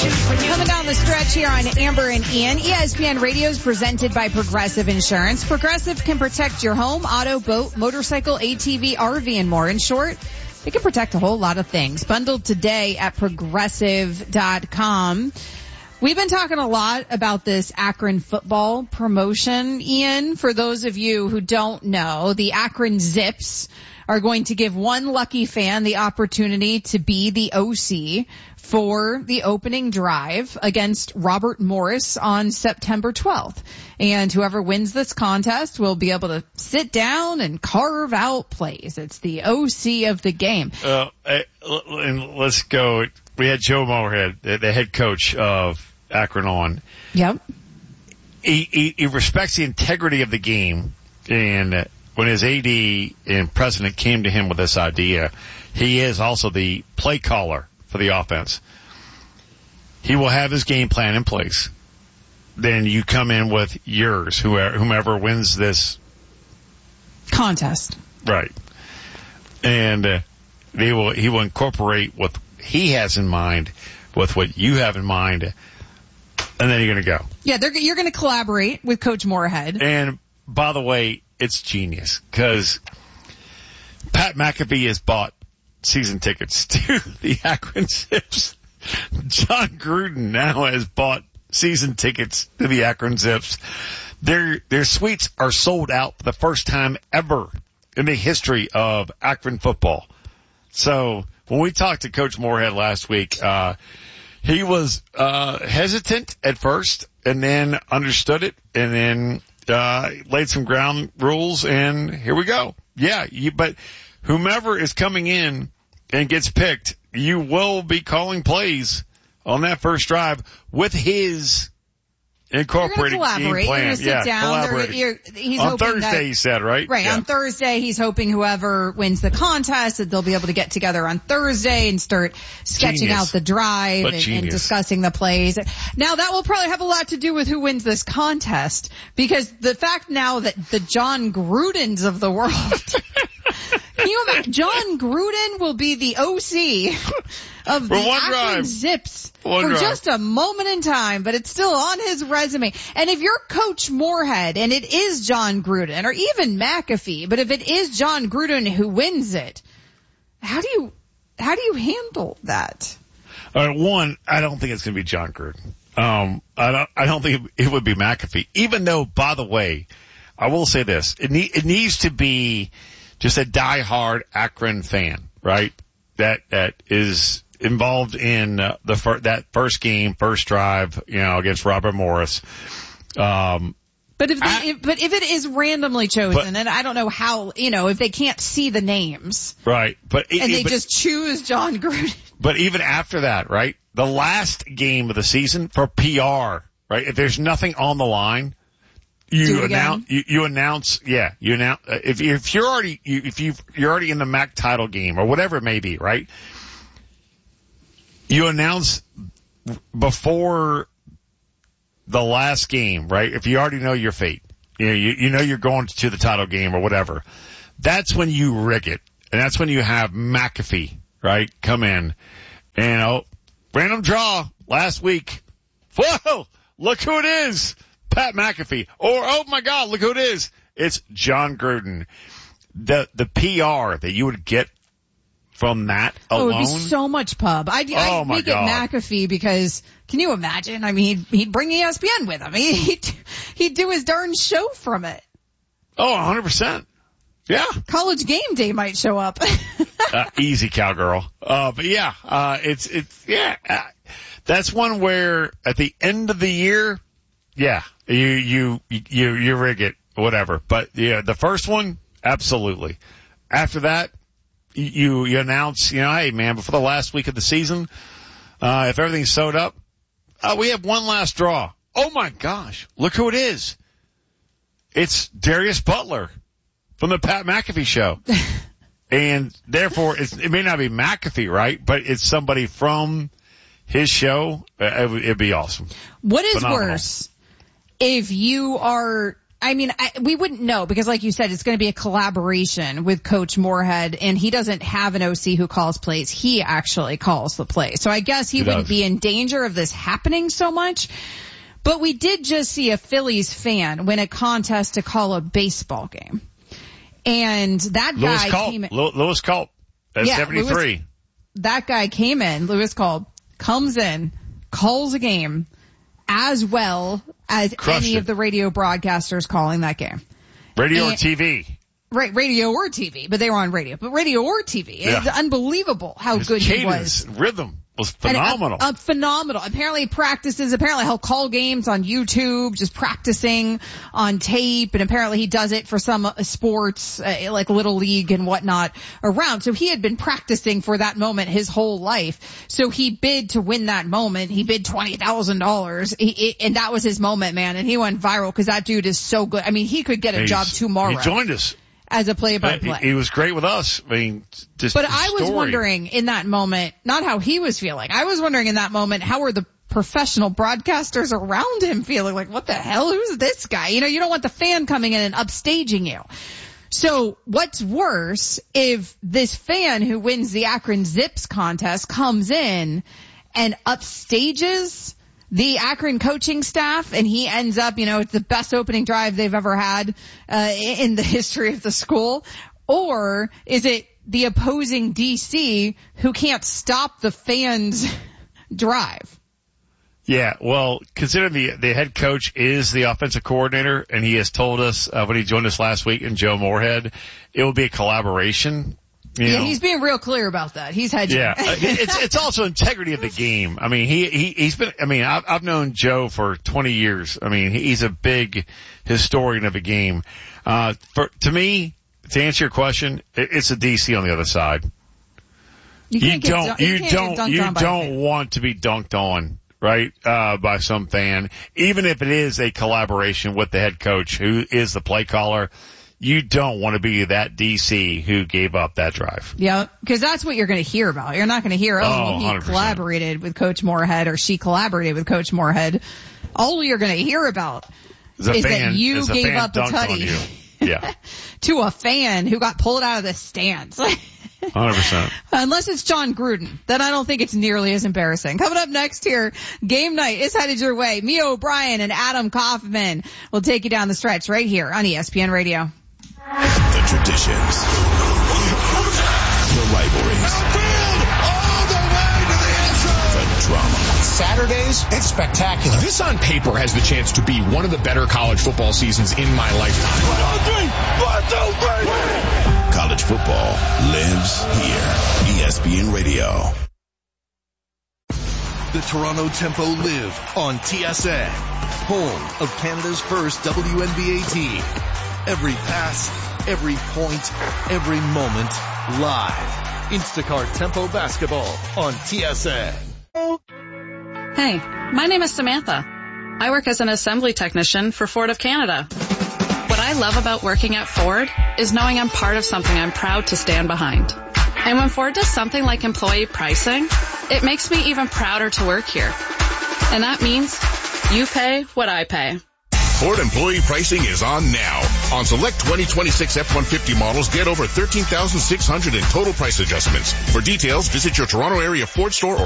Coming down the stretch here on Amber and Ian, ESPN Radio is presented by Progressive Insurance. Progressive can protect your home, auto, boat, motorcycle, ATV, RV, and more. In short, they can protect a whole lot of things. Bundled today at Progressive.com. We've been talking a lot about this Akron football promotion, Ian. For those of you who don't know, the Akron Zips are going to give one lucky fan the opportunity to be the OC for the opening drive against Robert Morris on September 12th. And whoever wins this contest will be able to sit down and carve out plays. It's the OC of the game. And let's go. We had Joe Moorhead, the head coach of Akron, on. Yep. He respects the integrity of the game, and when his AD and president came to him with this idea, he is also the play caller for the offense. He will have his game plan in place. Then you come in with yours, whomever wins this contest. Right. And he will incorporate what he has in mind with what you have in mind, and then you're going to go. Yeah, you're going to collaborate with Coach Moorhead. And by the way, it's genius because Pat McAfee has bought season tickets to the Akron Zips. John Gruden now has bought season tickets to the Akron Zips. Their suites are sold out for the first time ever in the history of Akron football. So when we talked to Coach Moorhead last week, he was hesitant at first and then understood it and then laid some ground rules, and here we go. Yeah, but whomever is coming in and gets picked, you will be calling plays on that first drive with his incorporated game plan. You're going to sit down. He's on Thursday, he said, right? Right. Yeah. On Thursday, he's hoping whoever wins the contest, that they'll be able to get together on Thursday and start sketching out the drive and discussing the plays. Now, that will probably have a lot to do with who wins this contest, because the fact now that the John Grudens of the world, can you imagine? John Gruden will be the OC of the Akron Zips for just a moment in time, but it's still on his resume. And if you're Coach Moorhead and it is John Gruden, or even McAfee, but if it is John Gruden who wins it, how do you handle that? One, I don't think it's going to be John Gruden. I don't think it would be McAfee, even though, by the way, I will say this. It needs to be just a diehard Akron fan, right? That is involved in that first game, first drive, against Robert Morris. But if it is randomly chosen, and I don't know how, if they can't see the names, right? They just choose John Gruden. But even after that, right? The last game of the season for PR, right? If there's nothing on the line, you announce if you're already in the MAC title game or whatever it may be, right? You announce before the last game, right? If you already know your fate, you know you're going to the title game or whatever. That's when you rig it, and that's when you have McAfee, right, come in and random draw last week. Whoa, look who it is. Pat McAfee. Or, oh my God, look who it is. It's John Gruden. The PR that you would get from that alone. It would be so much pub. I'd make it McAfee because, can you imagine? I mean, he'd bring ESPN with him. He'd do his darn show from it. Oh, 100%. Yeah. College Game Day might show up. Easy, cowgirl. But yeah, that's one where at the end of the year, yeah, you rig it, whatever. But yeah, the first one, absolutely. After that, you announce, hey man, before the last week of the season, if everything's sewed up, we have one last draw. Oh my gosh, look who it is. It's Darius Butler from the Pat McAfee show. And therefore, it may not be McAfee, right? But it's somebody from his show. It'd be awesome. What is worse? If you are I mean, we wouldn't know because like you said, it's going to be a collaboration with Coach Moorhead, and he doesn't have an OC who calls plays. He actually calls the plays. So I guess he wouldn't be in danger of this happening so much. But we did just see a Phillies fan win a contest to call a baseball game. And that guy came in. Lewis Culp at 73. That guy came in, Lewis Culp, comes in, calls a game as well as any of the radio broadcasters calling that game. Radio or TV. Right, radio or TV, but they were on radio. But radio or TV. Yeah. It's unbelievable how good he was. Rhythm was phenomenal. Phenomenal. Apparently he'll call games on YouTube, just practicing on tape, and apparently he does it for some sports, like Little League and whatnot around. So he had been practicing for that moment his whole life. So he bid to win that moment. He bid $20,000. And that was his moment, man. And he went viral because that dude is so good. I mean, he could get a job tomorrow. He joined us. As a play-by-play. He was great with us. I mean, But I was wondering in that moment, not how he was feeling. I was wondering in that moment, how were the professional broadcasters around him feeling? Like, what the hell? Who's this guy? You know, you don't want the fan coming in and upstaging you. So what's worse if this fan who wins the Akron Zips contest comes in and upstages the Akron coaching staff, and he ends up, it's the best opening drive they've ever had in the history of the school? Or is it the opposing DC who can't stop the fans' drive? Yeah, well, considering the head coach is the offensive coordinator, and he has told us when he joined us last week, and Joe Moorhead, it will be a collaboration. He's being real clear about that. He's hedging. Yeah, it's also integrity of the game. I mean, he's been. I mean, I've known Joe for 20 years. I mean, he's a big historian of the game. To me, to answer your question, it's a DC on the other side. You don't want to be dunked on, right, by some fan, even if it is a collaboration with the head coach who is the play caller. You don't want to be that DC who gave up that drive. Yeah, because that's what you're going to hear about. You're not going to hear, he collaborated with Coach Moorhead or she collaborated with Coach Moorhead. All you're going to hear about is that you gave up a tutty to a fan who got pulled out of the stands. 100%. Unless it's John Gruden, then I don't think it's nearly as embarrassing. Coming up next here, game night is headed your way. Mia O'Brien and Adam Kaufman will take you down the stretch right here on ESPN Radio. The traditions, the rivalries, the drama. Saturdays, it's spectacular. This on paper has the chance to be one of the better college football seasons in my lifetime. 1, 2, 3. College football lives here. ESPN Radio. The Toronto Tempo live on TSN, home of Canada's first WNBA team. Every pass, every point, every moment, live. Instacart Tempo Basketball on TSN. Hey, my name is Samantha. I work as an assembly technician for Ford of Canada. What I love about working at Ford is knowing I'm part of something I'm proud to stand behind. And when Ford does something like employee pricing, it makes me even prouder to work here. And that means you pay what I pay. Ford employee pricing is on now. On select 2026 F-150 models, get over $13,600 in total price adjustments. For details, visit your Toronto area Ford store or